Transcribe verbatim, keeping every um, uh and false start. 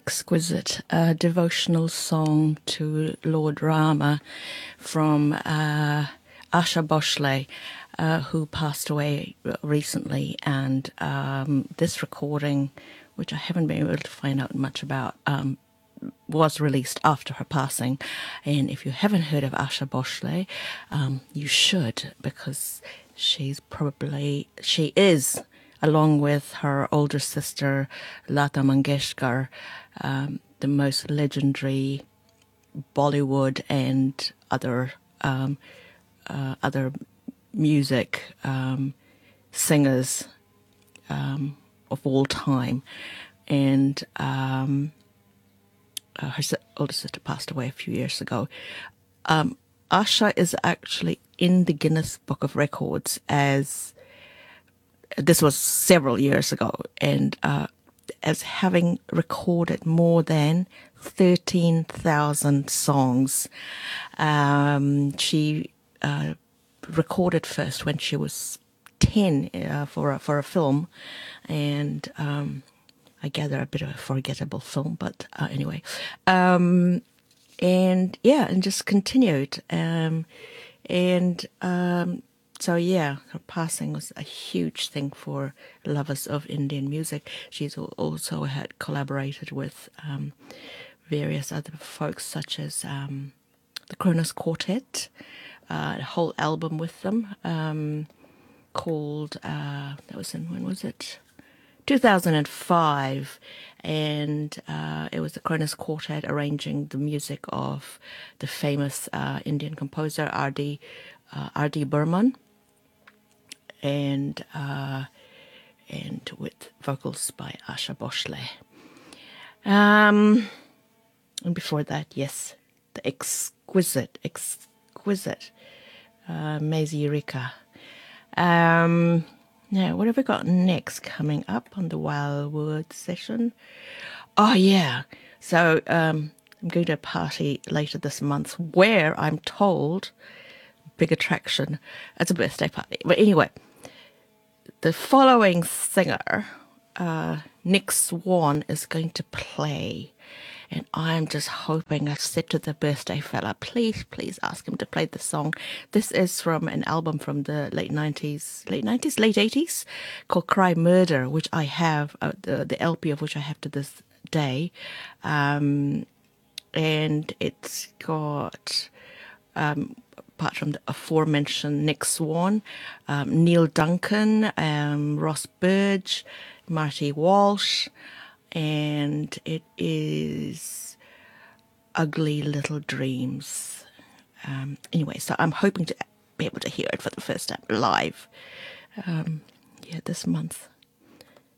exquisite uh, devotional song to Lord Rama from uh, Asha Bhosle, uh, who passed away recently. And um, this recording, which I haven't been able to find out much about, um, was released after her passing. And if you haven't heard of Asha Bhosle, um, you should, because she's probably, she is, along with her older sister Lata Mangeshkar, um, the most legendary Bollywood and other um, uh, other music um, singers um, of all time. And um, uh, her si- older sister passed away a few years ago. Um, Asha is actually in the Guinness Book of Records as, this was several years ago, and uh, as having recorded more than thirteen thousand songs. Um, she uh, recorded first when she was ten uh, for, a, for a film, and um, I gather a bit of a forgettable film, but uh, anyway. Um, and yeah, and just continued. Um, and um, so yeah, her passing was a huge thing for lovers of Indian music. She's al- also had collaborated with um, various other folks, such as um, the Kronos Quartet, uh, a whole album with them um, called, uh, that was in, when was it? two thousand five, and uh, it was the Kronos Quartet arranging the music of the famous uh, Indian composer R D uh, R D Burman, and uh, and with vocals by Asha Bhosle. Um, and before that, yes, the exquisite, exquisite uh, Maisie Rika. Um, now, what have we got next coming up on the Wildwood session? Oh, yeah. So um, I'm going to a party later this month where I'm told, big attraction, it's a birthday party. But anyway, the following singer, uh, Nick Swan, is going to play. And I'm just hoping, I said to the birthday fella, please, please ask him to play the song. This is from an album from the late nineties, late nineties, late eighties, called Cry Murder, which I have, uh, the, the L P of which I have to this day. Um, and it's got, um, apart from the aforementioned Nick Swan, um, Neil Duncan, um, Ross Burge, Marty Walsh, and it is Ugly Little Dreams. Um, anyway, so I'm hoping to be able to hear it for the first time live, um, yeah, this month.